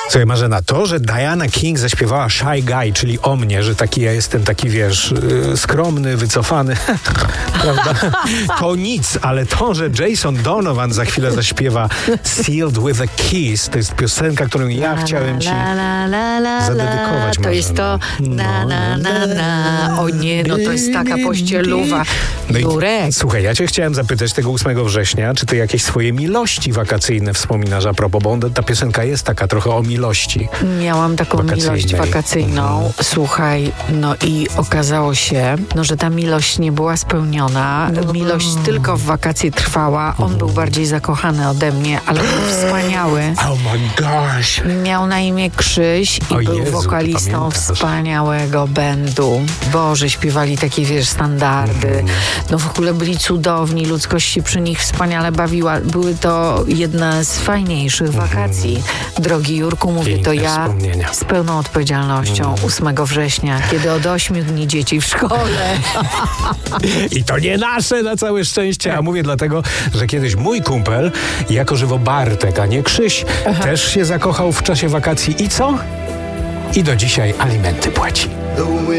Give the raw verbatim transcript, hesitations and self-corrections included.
Słuchaj, Marzena, to, że Diana King zaśpiewała Shy Guy, czyli o mnie, że taki ja jestem taki, wiesz, yy, skromny, wycofany, prawda? To nic, ale to, że Jason Donovan za chwilę zaśpiewa Sealed with a Kiss, to jest piosenka, którą ja la, chciałem ci la, la, la, la, zadedykować. To jest to na, na, na, na. O nie, no to jest taka pościeluwa. No Jurek. i, słuchaj, ja cię chciałem zapytać tego ósmego września, czy ty jakieś swoje miłości wakacyjne wspominasz a propos, bo on, ta piosenka jest taka trochę o miłości. Miałam taką wakacyjnej. miłość wakacyjną. Mhm. Słuchaj, no i okazało się, no, że ta miłość nie była spełniona. No. Miłość tylko w wakacje trwała. On mhm. był bardziej zakochany ode mnie, ale był wspaniały. Oh my gosh! Miał na imię Krzyś i o był Jezu, wokalistą wspaniałego bandu. Boże, śpiewali takie, wiesz, standardy. Mhm. No w ogóle byli cudowni, ludzkość się przy nich wspaniale bawiła. Były to jedne z fajniejszych mhm. wakacji. Drogi Jurku, mówię Piękne to ja wspomnienia. z pełną odpowiedzialnością mm. ósmego września, kiedy od ośmiu dni dzieci w szkole. I to nie nasze na całe szczęście, a mówię dlatego, że kiedyś mój kumpel, jako żywo Bartek, a nie Krzyś, Aha. też się zakochał w czasie wakacji i co? I do dzisiaj alimenty płaci.